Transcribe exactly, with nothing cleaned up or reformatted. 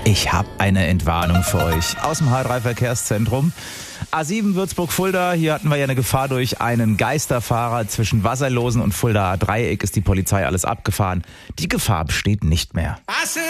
Ich habe eine Entwarnung für euch aus dem H drei Verkehrszentrum. A sieben Würzburg-Fulda, hier hatten wir ja eine Gefahr durch einen Geisterfahrer. Zwischen Wasserlosen und Fuldaer Dreieck ist die Polizei alles abgefahren. Die Gefahr besteht nicht mehr.